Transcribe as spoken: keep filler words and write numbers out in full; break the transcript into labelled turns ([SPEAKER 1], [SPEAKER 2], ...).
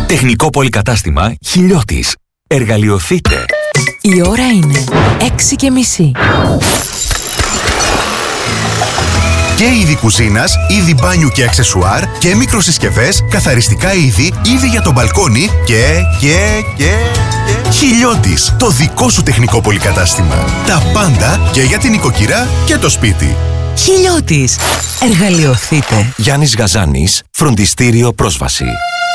[SPEAKER 1] Τεχνικό πολυκατάστημα Χιλιώτης. Εργαλειοθείτε.
[SPEAKER 2] Η ώρα είναι έξι και μισή.
[SPEAKER 3] Και είδη κουζίνας, είδη μπάνιου και αξεσουάρ και μικροσυσκευές, καθαριστικά είδη, είδη για το μπαλκόνι και, και, και, και... Χιλιώτης, το δικό σου τεχνικό πολυκατάστημα. Τα πάντα και για την οικοκυρά και το σπίτι.
[SPEAKER 2] Χιλιώτης. Εργαλειοθείτε.
[SPEAKER 1] Γιάννης Γαζάνης, Φροντιστήριο Πρόσβαση.